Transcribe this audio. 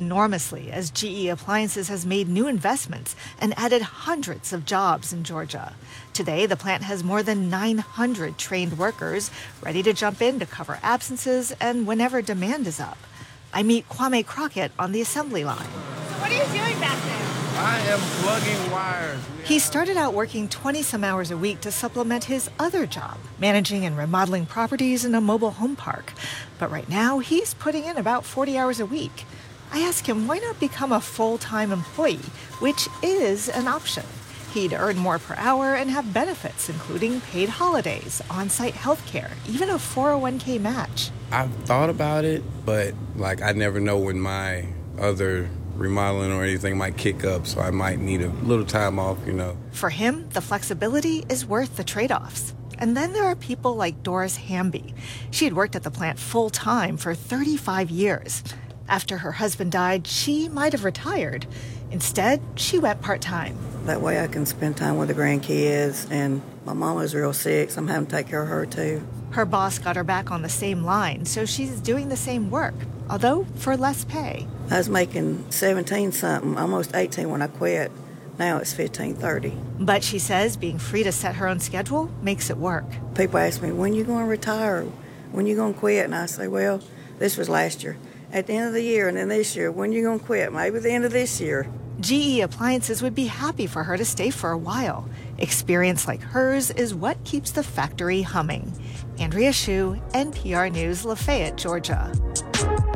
enormously as GE Appliances has made new investments and added hundreds of jobs in Georgia. Today, the plant has more than 900 trained workers ready to jump in to cover absences and whenever demand is up. I meet Kwame Crockett on the assembly line. So what are you doing back there? I am plugging wires. He started out working 20-some hours a week to supplement his other job, managing and remodeling properties in a mobile home park. But right now, he's putting in about 40 hours a week. I ask him why not become a full-time employee, which is an option. He'd earn more per hour and have benefits, including paid holidays, on-site health care, even a 401k match. I've thought about it, but I never know when my other remodeling or anything might kick up, so I might need a little time off, For him, the flexibility is worth the trade-offs. And then there are people like Doris Hamby. She had worked at the plant full-time for 35 years. After her husband died, she might have retired. Instead, she went part-time. That way I can spend time with the grandkids, and my mama's real sick, so I'm having to take care of her too. Her boss got her back on the same line, so she's doing the same work, although for less pay. I was making 17-something, almost 18 when I quit. Now it's 15.30. But she says being free to set her own schedule makes it work. People ask me, when you going to retire? When you going to quit? And I say, well, this was last year. At the end of the year, and then this year, when you going to quit? Maybe the end of this year. GE Appliances would be happy for her to stay for a while. Experience like hers is what keeps the factory humming. Andrea Hsu, NPR News, Lafayette, Georgia.